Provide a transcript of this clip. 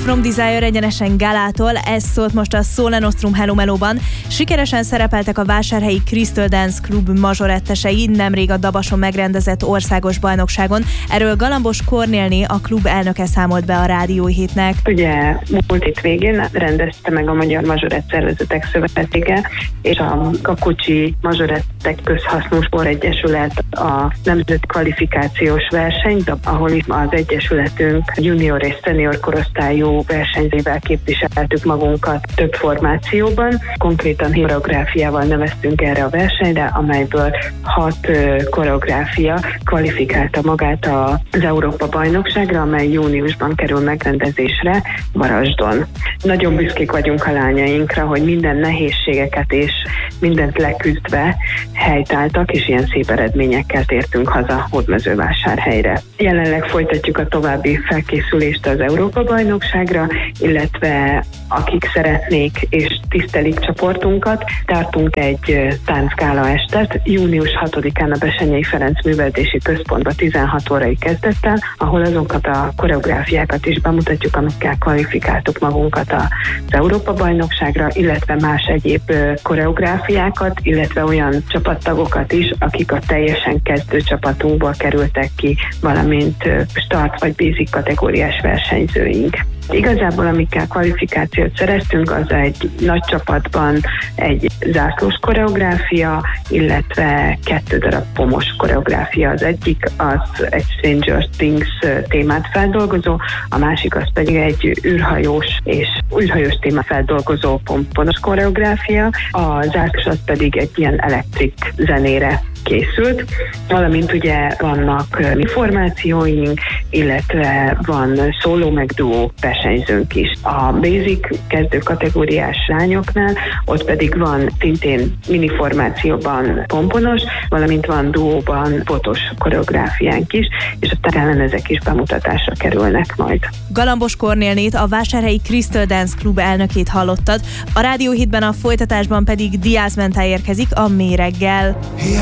From Desire egyenesen Galától, ez szólt most a Sole Nostrum Hello Melóban. Sikeresen szerepeltek a vásárhelyi Crystal Dance Club mazsorettesei nemrég a Dabason megrendezett országos bajnokságon. Erről Galambos Kornélné, a klub elnöke számolt be a Rádió Hitnek. Ugye múlt hét végén rendezte meg a Magyar Mazsorett Szervezetek Szövetsége és a Kakucsi Mazsorettek Közhasznú Sportegyesület a nemzeti kvalifikációs versenyt, ahol az egyesületünk junior és senior korosztályú versenyzővel képviseltük magunkat több formációban. Konkrétan koreográfiával neveztünk erre a versenyre, amelyből 6 koreográfia kvalifikálta magát az Európa-bajnokságra, amely júniusban kerül megrendezésre Varasdon. Nagyon büszkék vagyunk a lányainkra, hogy minden nehézségeket és mindent leküzdve helytáltak, és ilyen szép eredményekkel tértünk haza Hódmezővásárhelyre. Jelenleg folytatjuk a további felkészülést az Európa-bajnokságra, illetve akik szeretnék és tisztelik csoportunkat, tartunk egy táncgála estet június 6-án a Bessenyei Ferenc Művelődési Központban 16 órai kezdettel, ahol azokat a koreográfiákat is bemutatjuk, amikkel kvalifikáltuk magunkat az Európa-bajnokságra, illetve más egyéb koreográfiákat, illetve olyan csapattagokat is, akik a teljesen kezdő csapatunkból kerültek ki, valamint start vagy basic kategóriás versenyzőink. Igazából amikkel kvalifikációt szereztünk, az egy nagy csapatban egy zászlós koreográfia, illetve 2 darab pomos koreográfia. Az egyik az egy Stranger Things témát feldolgozó, a másik az pedig egy űrhajós témát feldolgozó pomponos koreográfia, a zászlós az pedig egy ilyen elektrik zenére készült, valamint ugye vannak mi formációink, illetve van szóló meg duó versenyzőnk is. A basic kezdő kategóriás lányoknál ott pedig van szintén mini formációban pomponos, valamint van duóban botos koreográfiánk is, és a talán ezek is bemutatásra kerülnek majd. Galambos Kornélnét, a vásárhelyi Crystal Dance Club elnökét hallottad, a Rádió Hitben a folytatásban pedig Diaz Mentá érkezik a Méreggel.